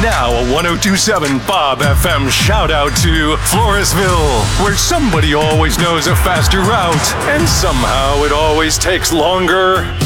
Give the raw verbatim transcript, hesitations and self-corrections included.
Now a one oh two point seven Bob F M shout out to Floresville, where somebody always knows a faster route, and somehow it always takes longer.